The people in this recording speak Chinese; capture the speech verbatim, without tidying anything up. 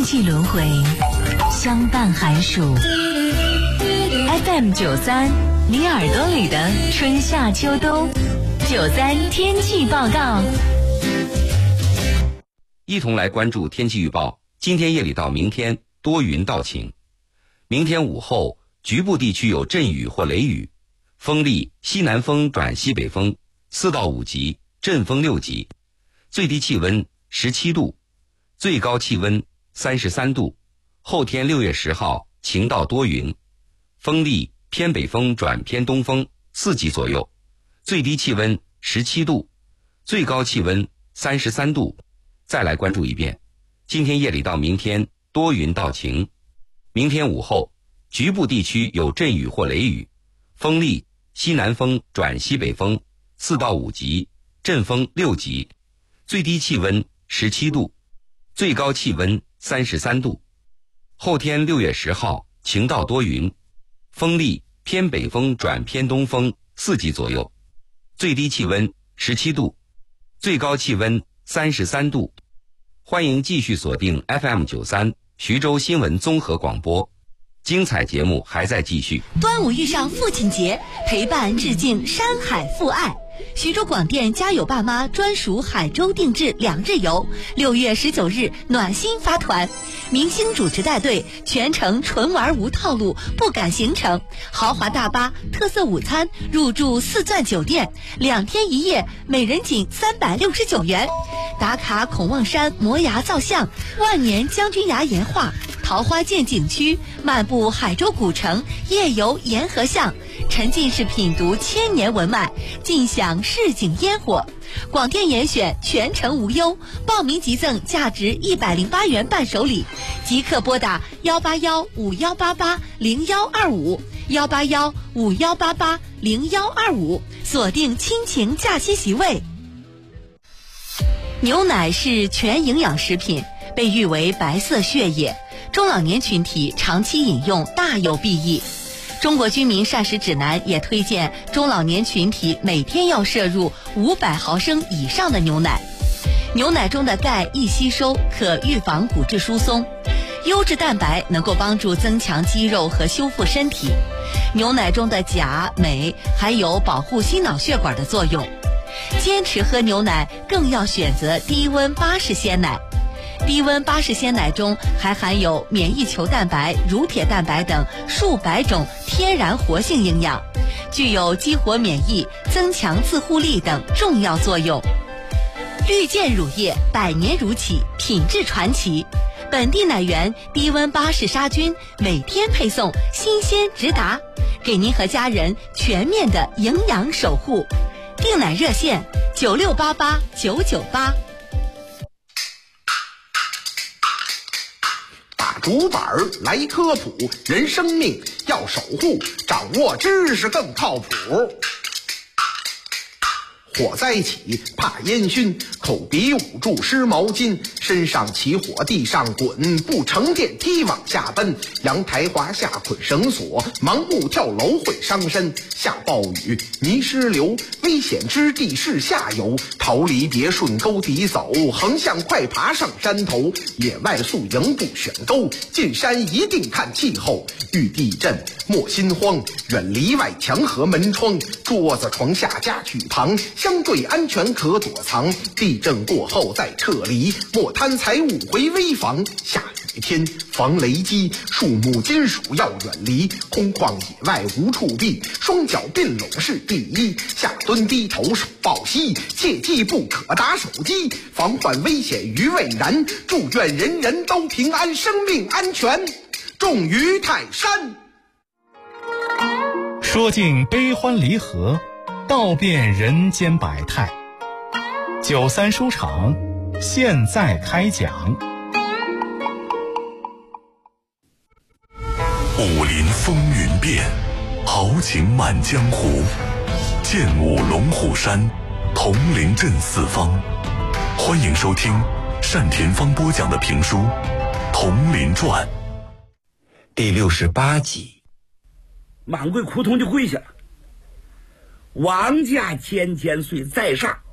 季轮回，相伴寒暑。F M 九三，你耳朵里的春夏秋冬。九三天气报告， 一同来关注天气预报。今天夜里到明天多云到晴，明天午后局部地区有阵雨或雷雨，风力西南风转西北风，四到五级，阵风六级，最低气温十七度，最高气温三十三度。后天六月十号晴到多云，风力偏北风转偏东风，四级左右，最低气温十七度，最高气温三十三度。再来关注一遍，今天夜里到明天多云到晴，明天午后局部地区有阵雨或雷雨，风力西南风转西北风，四到五级，阵风六级，最低气温十七度，最高气温三十三度。后天六月十号晴到多云，风力偏北风转偏东风，四级左右，最低气温十七度，最高气温三十三度。欢迎继续锁定 F M 九三徐州新闻综合广播，精彩节目还在继续。 端午遇上父亲节，陪伴致敬山海父爱。徐州广电家有爸妈专属海州定制两日游，六月十九日暖心发团，明星主持带队，全程纯玩无套路，不赶行程，豪华大巴、特色午餐，入住四钻酒店，两天一夜，每人仅三百六十九元。打卡孔望山摩崖造像、万年将军崖岩画、桃花涧景区，漫步海州古城，夜游沿河巷，沉浸式品读千年文脉，尽享市井烟火。广电严选，全程无忧，报名即赠价值一百零八元伴手礼，即刻拨打幺八幺五幺八八零幺二五幺八幺五幺八八零幺二五，锁定亲情假期席位。牛奶是全营养食品，被誉为白色血液，中老年群体长期饮用大有裨益。中国居民膳食指南也推荐中老年群体每天要摄入五百毫升以上的牛奶。牛奶中的钙易吸收，可预防骨质疏松；优质蛋白能够帮助增强肌肉和修复身体。牛奶中的钾、镁还有保护心脑血管的作用。坚持喝牛奶更要选择低温巴氏鲜奶。低温巴氏鲜奶中还含有免疫球蛋白、乳铁蛋白等数百种天然活性营养，具有激活免疫、增强自护力等重要作用。绿箭乳业百年如起，品质传奇，本地奶源低温巴氏杀菌，每天配送，新鲜直达，给您和家人全面的营养守护。订奶热线九六八八九九八。 打竹板来科普，人生命要守护，掌握知识更靠谱。火灾起怕烟熏，口鼻捂住湿毛巾，身上起火地上滚，不乘电梯往下奔，阳台滑下捆绳索，盲目跳楼会伤身。下暴雨泥石流，危险之地是下游，逃离别顺沟底走，横向快爬上山头。野外宿营不选沟，进山一定看气候。遇地震莫心慌，远离外墙和门窗，桌子床下家具旁，相对安全可躲藏。地震过后再撤离，莫贪财物回危房。下雨天防雷击，树木金属要远离，空旷野外无处避，双脚并拢是第一。下蹲低头手抱膝，切记不可打手机，防患危险于未然。祝愿人人都平安，生命安全重于泰山。 说尽悲欢离合，道遍人间百态。九三书场现在开讲。 武林风云变，豪情满江湖。剑舞龙虎山，铜陵镇四方。欢迎收听单田芳播讲的评书《铜陵传》 第六十八集。 满贵扑通就跪下了。王家千千岁在上，